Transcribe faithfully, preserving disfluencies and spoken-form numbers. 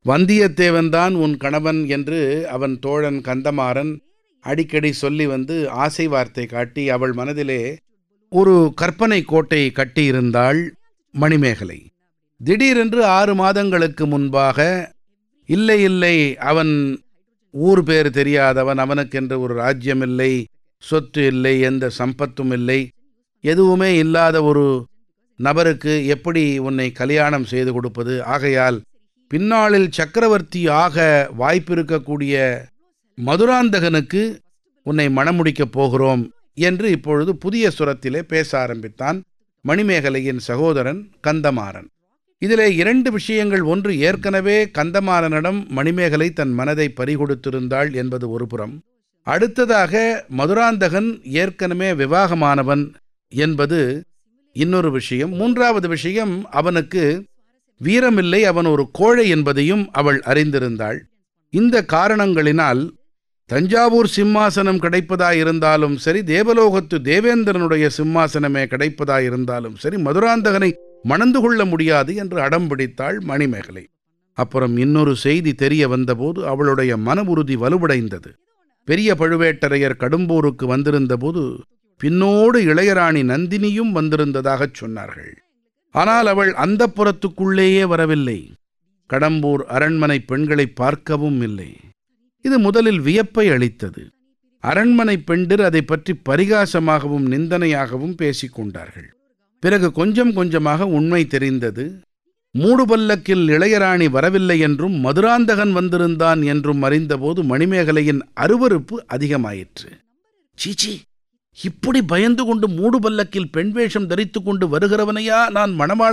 வந்தியத்தேவன்தான் உன் கணவன் என்று அவன் தோழன் கந்தமாறன் அடிக்கடி சொல்லி வந்து ஆசை வார்த்தை காட்டி அவள் மனதிலே ஒரு கற்பனை கோட்டை கட்டியிருந்தாள் மணிமேகலை. திடீரென்று ஆறு மாதங்களுக்கு முன்பாக, இல்லை இல்லை அவன் ஊர் பேர் தெரியாதவன், அவனுக்கென்று ஒரு ராஜ்யம் இல்லை, சொத்து இல்லை, எந்த சம்பத்தும் இல்லை, எதுவுமே இல்லாத ஒரு நபருக்கு எப்படி உன்னை கல்யாணம் செய்து கொடுப்பது? ஆகையால் பின்னாளில் சக்கரவர்த்தி ஆக வாய்ப்பிருக்கக்கூடிய மதுராந்தகனுக்கு உன்னை மணமுடிக்கப் போகிறோம் என்று இப்பொழுது புதிய சுரத்திலே பேச ஆரம்பித்தான் மணிமேகலையின் சகோதரன் கந்தமாறன். இதிலே இரண்டு விஷயங்கள். ஒன்று, ஏற்கனவே கந்தமாறனிடம் மணிமேகலை தன் மனதை பறிகொடுத்திருந்தாள் என்பது ஒரு புறம். அடுத்ததாக மதுராந்தகன் ஏற்கனவே விவாகமானவன் என்பது இன்னொரு விஷயம். மூன்றாவது விஷயம், அவனுக்கு வீரமில்லை, அவன் ஒரு கோழை என்பதையும் அவள் அறிந்திருந்தாள். இந்த காரணங்களினால் தஞ்சாவூர் சிம்மாசனம் கிடைப்பதாயிருந்தாலும் சரி, தேவலோகத்து தேவேந்திரனுடைய சிம்மாசனமே கிடைப்பதாயிருந்தாலும் சரி, மதுராந்தகனை மணந்து கொள்ள முடியாது என்று அடம் பிடித்தாள் மணிமேகலை. அப்புறம் இன்னொரு செய்தி தெரிய வந்தபோது அவளுடைய மன உறுதி வலுவடைந்தது. பெரிய பழுவேட்டரையர் கடும்போருக்கு வந்திருந்தபோது பின்னோடு இளையராணி நந்தினியும் வந்திருந்ததாகச் சொன்னார்கள். ஆனால் அவள் அந்தப்புரத்துக்குள்ளேயே வரவில்லை. கடம்பூர் அரண்மனை பெண்களை பார்க்கவும் இல்லை. இது முதலில் வியப்பை அளித்தது. அரண்மனை பெண்டிர் அதை பற்றி பரிகாசமாகவும் நிந்தனையாகவும் பேசிக்கொண்டார்கள். பிறகு கொஞ்சம் கொஞ்சமாக உண்மை தெரிந்தது. மூடுபல்லக்கில் இளையராணி வரவில்லை என்றும் மதுராந்தகன் வந்திருந்தான் என்றும் அறிந்தபோது மணிமேகலையின் அருவருப்பு அதிகமாயிற்று. சீச்சி, இப்படி பயந்து கொண்டு மூடுபல்லக்கில் பெண் வேஷம் தரித்து கொண்டு வருகிறவனையா நான் மணமாள